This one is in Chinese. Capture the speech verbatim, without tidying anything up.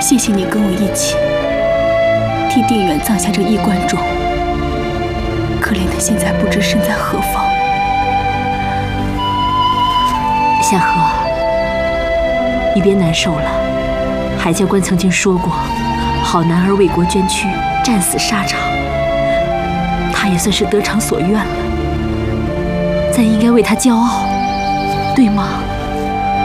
谢谢你跟我一起替定远葬下这衣冠冢。可怜他现在不知身在何方。 夏荷，你别难受了。海教官曾经说过，好男儿为国捐躯，战死沙场，他也算是得偿所愿了。咱应该为他骄傲，对吗？